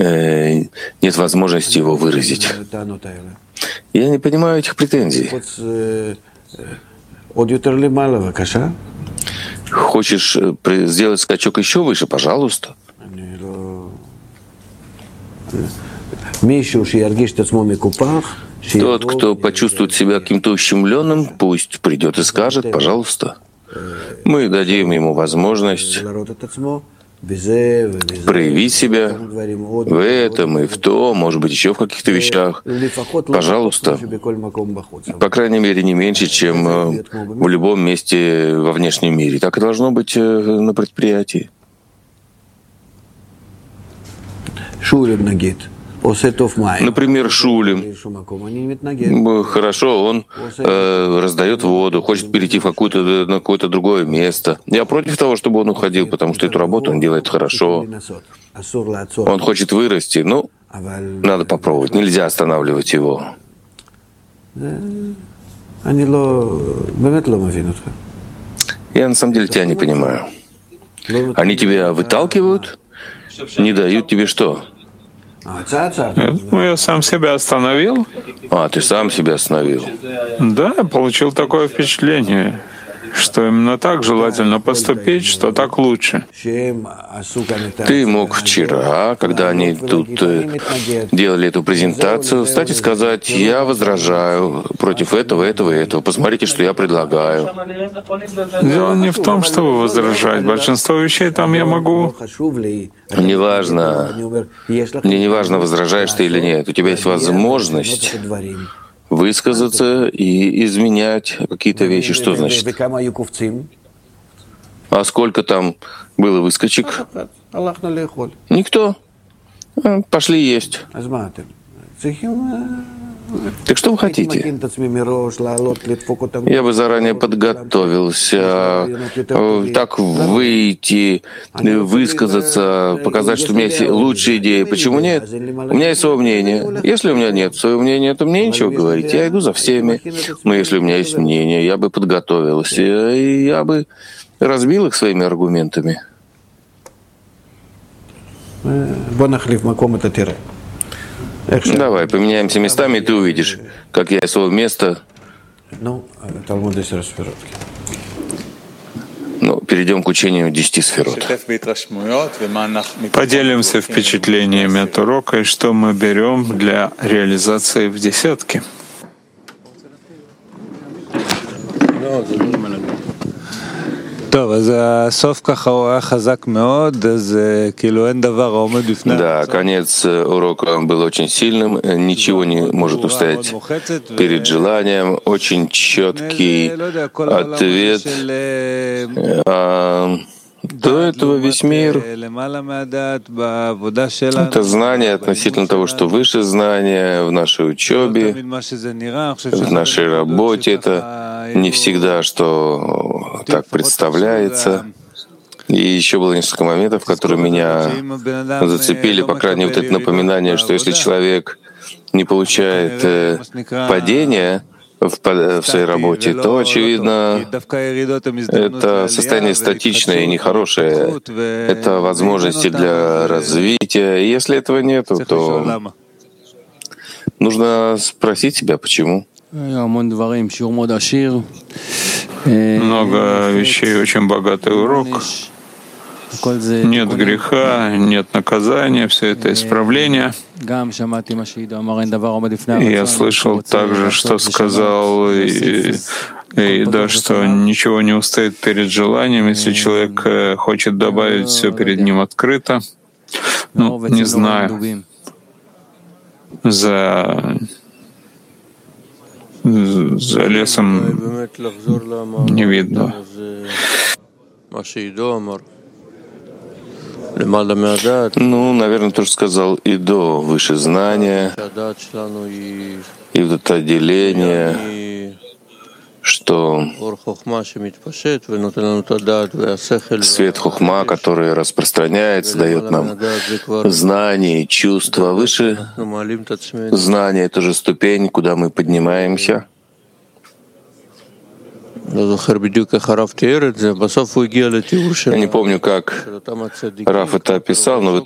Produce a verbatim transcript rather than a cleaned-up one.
э, нет возможности его выразить. Я не понимаю этих претензий. Хочешь сделать скачок еще выше? Пожалуйста. Тот, кто почувствует себя каким-то ущемленным, пусть придет и скажет, пожалуйста. Мы дадим ему возможность проявить себя в этом и в том, может быть, еще в каких-то вещах. Пожалуйста. По крайней мере, не меньше, чем в любом месте во внешнем мире. Так и должно быть на предприятии. Например, Шулем. Хорошо, он э, раздает воду, хочет перейти в какое-то, на какое-то другое место. Я против того, чтобы он уходил, потому что эту работу он делает хорошо. Он хочет вырасти, ну, надо попробовать. Нельзя останавливать его. Я на самом деле тебя не понимаю. Они тебя выталкивают? Не дают тебе что? Ну, я сам себя остановил. А, ты сам себя остановил. Да, я получил такое впечатление, что именно так желательно поступить, что так лучше. Ты мог вчера, когда они тут э, делали эту презентацию, встать и сказать: я возражаю против этого, этого и этого. Посмотрите, что я предлагаю. Дело не в том, чтобы возражать. Большинство вещей там я могу. Неважно. Мне не важно, возражаешь ты или нет. У тебя есть возможность высказаться и изменять какие-то вещи. Что значит? А сколько там было выскочек? Никто. Пошли есть. Так что вы хотите? Я бы заранее подготовился, так выйти, высказаться, показать, что у меня есть лучшие идеи. Почему нет? У меня есть свое мнение. Если у меня нет своего мнения, то мне нечего говорить. Я иду за всеми. Но если у меня есть мнение, я бы подготовился, и я бы разбил их своими аргументами. Давай, поменяемся местами, и ты увидишь, как я из своего места... Ну, перейдем к учению десяти сферот. Поделимся впечатлениями от урока, и что мы берем для реализации в десятке. Да, конец урока был очень сильным, ничего не может устоять перед желанием, очень четкий ответ. А до этого весь мир — это знание относительно того, что выше знания в нашей учебе, в нашей работе. Это не всегда, что так представляется. И еще было несколько моментов, которые меня зацепили, по крайней мере, вот это напоминание, что если человек не получает э, падения в, в своей работе, то, очевидно, это состояние статичное и нехорошее. Это возможности для развития. И если этого нет, то нужно спросить себя, почему. Много вещей, очень богатый урок. Нет греха, нет наказания, все это исправление. И я слышал также, что сказал и, и да, что ничего не устоит перед желанием, если человек хочет добавить все перед ним открыто. Ну, не знаю. За, за лесом не видно. Ну, наверное, то, что сказал Идо, выше знания, и вот это отделение, что свет хохма, который распространяется, дает нам знания и чувства. Выше знания — это же ступень, куда мы поднимаемся. Я не помню, как Раф это описал, но в